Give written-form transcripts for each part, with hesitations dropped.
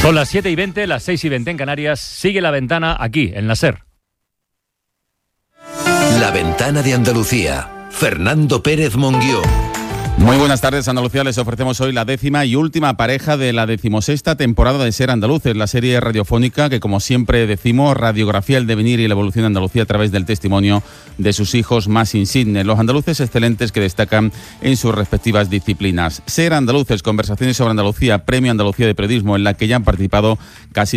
Son las 7:20, las 6:20 en Canarias. Sigue La Ventana aquí, en la SER. La Ventana de Andalucía. Fernando Pérez Monguió. Muy buenas tardes, Andalucía. Les ofrecemos hoy la 10ª y última pareja de la 16ª temporada de Ser Andaluces, la serie radiofónica que, como siempre decimos, radiografía el devenir y la evolución de Andalucía a través del testimonio de sus hijos más insignes, los andaluces excelentes que destacan en sus respectivas disciplinas. Ser Andaluces, conversaciones sobre Andalucía, Premio Andalucía de Periodismo, en la que ya han participado casi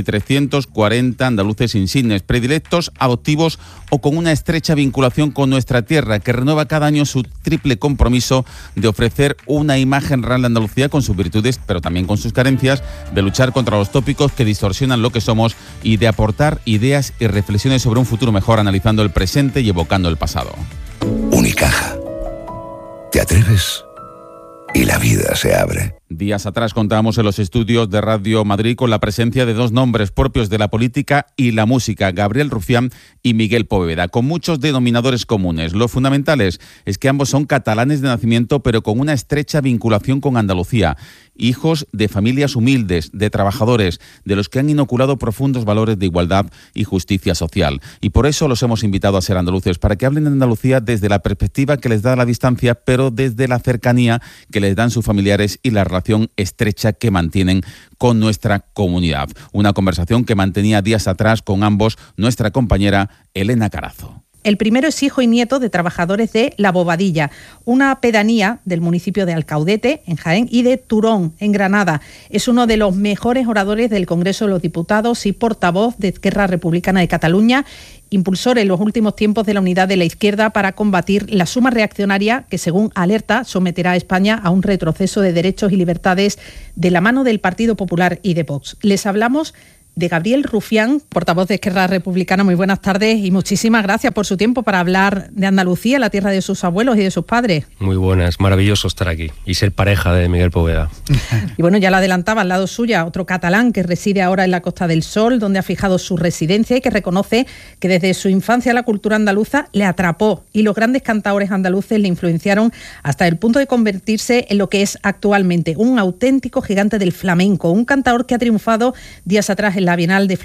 340 andaluces insignes, predilectos, adoptivos o con una estrecha vinculación con nuestra tierra, que renueva cada año su triple compromiso de ofrecer una imagen real de Andalucía con sus virtudes, pero también con sus carencias, de luchar contra los tópicos que distorsionan lo que somos y de aportar ideas y reflexiones sobre un futuro mejor, analizando el presente y evocando el pasado. Unicaja. ¿Te atreves? Y la vida se abre. Días atrás contábamos en los estudios de Radio Madrid con la presencia de dos nombres propios de la política y la música, Gabriel Rufián y Miguel Poveda, con muchos denominadores comunes. Lo fundamentales es que ambos son catalanes de nacimiento, pero con una estrecha vinculación con Andalucía. Hijos de familias humildes, de trabajadores, de los que han inoculado profundos valores de igualdad y justicia social. Y por eso los hemos invitado a Ser Andaluces, para que hablen de Andalucía desde la perspectiva que les da la distancia, pero desde la cercanía que les dan sus familiares y la relación estrecha que mantienen con nuestra comunidad. Una conversación que mantenía días atrás con ambos nuestra compañera Elena Carazo. El primero es hijo y nieto de trabajadores de La Bobadilla, una pedanía del municipio de Alcaudete, en Jaén, y de Turón, en Granada. Es uno de los mejores oradores del Congreso de los Diputados y portavoz de Esquerra Republicana de Cataluña, impulsor en los últimos tiempos de la unidad de la izquierda para combatir la suma reaccionaria que, según alerta, someterá a España a un retroceso de derechos y libertades de la mano del Partido Popular y de Vox. Les hablamos de Gabriel Rufián, portavoz de Esquerra Republicana. Muy buenas tardes y muchísimas gracias por su tiempo para hablar de Andalucía, la tierra de sus abuelos y de sus padres. Muy buenas, maravilloso estar aquí y ser pareja de Miguel Poveda. Y bueno, ya la adelantaba, al lado suya, otro catalán que reside ahora en la Costa del Sol, donde ha fijado su residencia y que reconoce que desde su infancia la cultura andaluza le atrapó y los grandes cantaores andaluces le influenciaron hasta el punto de convertirse en lo que es actualmente un auténtico gigante del flamenco, un cantaor que ha triunfado días atrás en la Bienal de